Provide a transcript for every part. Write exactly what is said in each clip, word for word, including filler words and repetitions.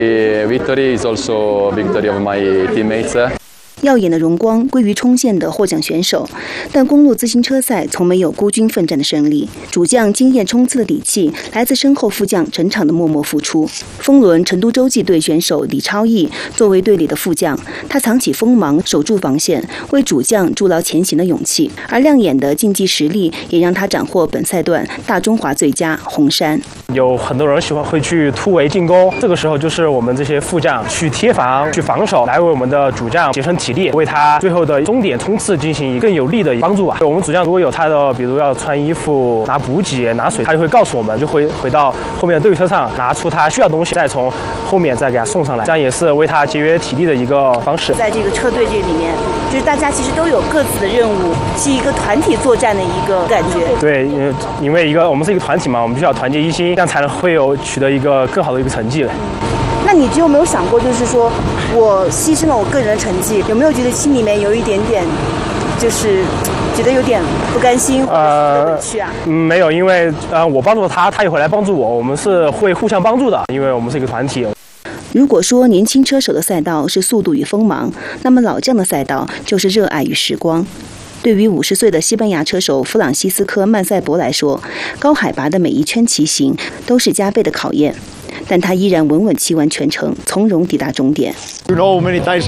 The victory is also a victory of my teammates. 耀眼的荣光归于冲线的获奖选手，但公路自行车赛从没有孤军奋战的胜利。主将经验冲刺的底气来自身后副将整场的默默付出。风轮成都洲际队选手李超毅作为队里的副将，他藏起锋芒，守住防线，为主将筑牢前行的勇气。而亮眼的竞技实力也让他斩获本赛段大中华最佳红衫。 有很多人喜欢会去突围进攻，这个时候就是我们这些副将去贴防、去防守，来为我们的主将节省体力，为他最后的终点冲刺进行更有力的帮助吧。我们主将如果有他的，比如要穿衣服、拿补给、拿水，他就会告诉我们，就会回到后面的队伍车上拿出他需要的东西，再从后面再给他送上来，这样也是为他节约体力的一个方式。 在这个车队这里面，就是大家其实都有各自的任务，是一个团体作战的一个感觉。 对，因为因为一个我们是一个团体嘛，我们必须要团结一心，这样才能会有取得一个更好的一个成绩了。 那你有没有想过，就是说我牺牲了我个人的成绩，有没有觉得心里面有一点点，就是觉得有点不甘心或者委屈啊？ 呃、没有，因为呃我帮助他，他也会来帮助我，我们是会互相帮助的，因为我们是一个团体。 如果说年轻车手的赛道是速度与锋芒，那么老将的赛道就是热爱与时光。对于五十岁的西班牙车手弗朗西斯科·曼塞博来说，高海拔的每一圈骑行都是加倍的考验，但他依然稳稳骑完全程，从容抵达终点。 You know many times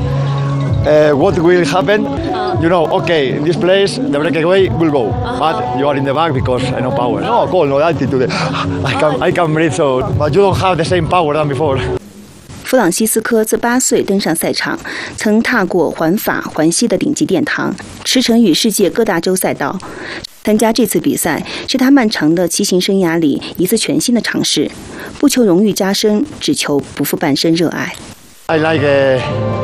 uh, what will happen. You know, okay, in this place the breakaway will go, but you are in the back because I know power. No, cold, no altitude. I can I can breathe, so but you don't have the same power than before. 弗朗西斯科自八岁登上赛场，曾踏过环法、环西的顶级殿堂，驰骋于世界各大洲赛道。参加这次比赛是他漫长的骑行生涯里一次全新的尝试，不求荣誉加身，只求不负半生热爱。 I like uh,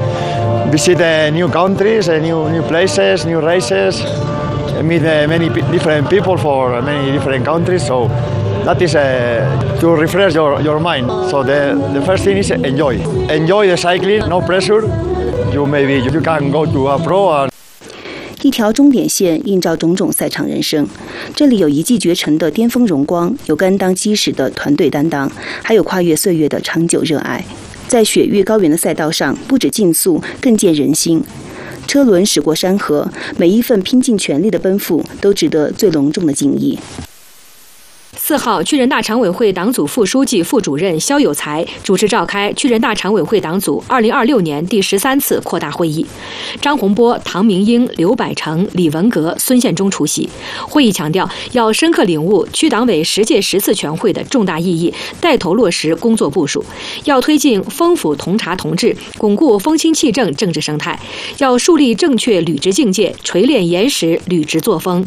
visit uh, new countries, uh, new new places, new races, meet uh, many different people for many different countries. So. That is uh, to refresh your, your mind. So the, the first thing is enjoy. Enjoy the cycling, no pressure. You maybe you can go to a pro and 一条终点线映照种种赛场人生，这里有一骑绝尘的巅峰荣光，有甘当基石的团队担当，还有跨越岁月的长久热爱。在雪域高原的赛道上，不止竞速，更见人心。车轮驶过山河，每一份拼尽全力的奔赴，都值得最隆重的敬意。 四号，区人大常委会党组副书记、副主任肖有才主持召开区人大常委会党组二零二六年第十三次扩大会议。张洪波、唐明英、刘百成、李文革、孙宪忠出席。会议强调，要深刻领悟区党委十届十次全会的重大意义，带头落实工作部署。要推进风府同察同治，巩固风清气正政治生态。要树立正确履职境界，锤炼严实履职作风。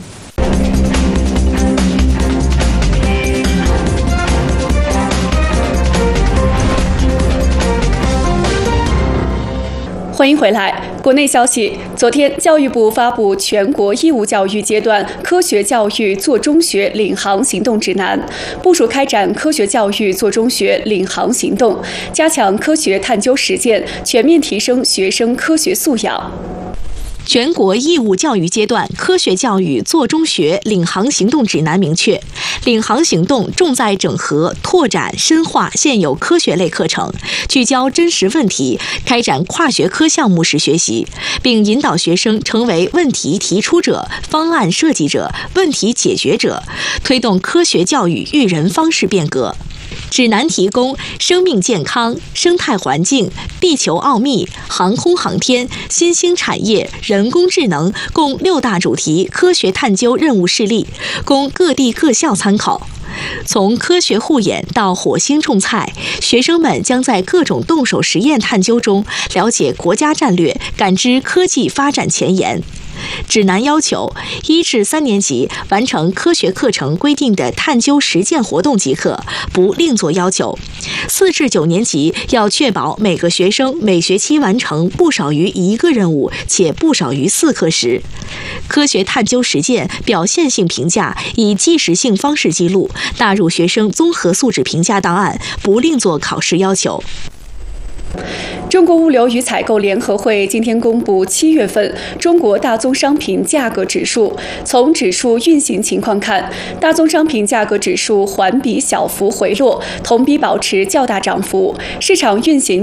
欢迎回来。国内消息，昨天教育部发布全国义务教育阶段科学教育做中学领航行动指南，部署开展科学教育做中学领航行动，加强科学探究实践，全面提升学生科学素养。 全国义务教育阶段科学教育做中学领航行动指南明确，领航行动重在整合、拓展、深化现有科学类课程，聚焦真实问题，开展跨学科项目式学习，并引导学生成为问题提出者、方案设计者、问题解决者，推动科学教育育人方式变革。指南提供生命健康、生态环境、地球奥秘、航空航天、新兴产业、人工智能共六大主题科学探究任务示例，供各地各校参考。从科学护眼到火星种菜，学生们将在各种动手实验探究中了解国家战略，感知科技发展前沿。指南要求，一至三年级完成科学课程规定的探究实践活动即可，不另作要求；四至九年级要确保每个学生每学期完成不少于一个任务，且不少于四课时。科学探究实践表现性评价以即时性方式记录，纳入学生综合素质评价档案，不另作考试要求。 中国物流与采购联合会今天公布七月份中国大宗商品价格指数。从指数运行情况看，大宗商品价格指数环比小幅回落，同比保持较大涨幅，市场运行